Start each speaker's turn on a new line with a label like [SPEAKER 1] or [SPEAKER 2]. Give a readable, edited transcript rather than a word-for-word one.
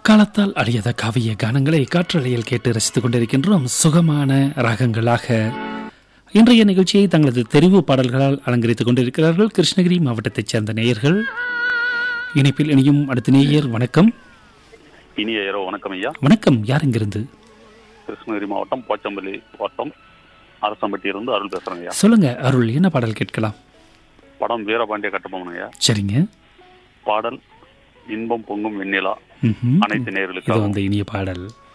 [SPEAKER 1] காலத்தால் அழியாத காவிய கானங்களை காற்றலையில் கேட்டு ரசித்துக் கொண்டிருக்கின்றோம் சுகமான ராகங்களாக. இன்றைய நிகழ்ச்சியை தங்களது தெரிவு பாடல்களால் அலங்கரித்துக் கொண்டிருக்கிறார்கள் கிருஷ்ணகிரி மாவட்டத்தைச் சேர்ந்த நேயர்கள். இணைப்பில் இனியும் அடுத்த நேயர். வணக்கம்.
[SPEAKER 2] இனிய இரவு வணக்கம் ஐயா.
[SPEAKER 1] வணக்கம். யார் இங்கிருந்து?
[SPEAKER 2] கிருஷ்ணகிரி மாவட்டம் போச்சம்பள்ளி வட்டம் அரசம்பட்டியிலிருந்து அருள் பேசுறேன் ஐயா.
[SPEAKER 1] சொல்லுங்க அருள், என்ன பாடல் கேட்கலாம்?
[SPEAKER 2] படம் வீரபாண்டிய கட்டபொம்மன் ஐயா.
[SPEAKER 1] சரிங்க.
[SPEAKER 2] பாடல் இன்பம் பொங்கும் வெண்ணிலா. அனைத்து நேயர்களுக்கு
[SPEAKER 1] இனிய பாடல்.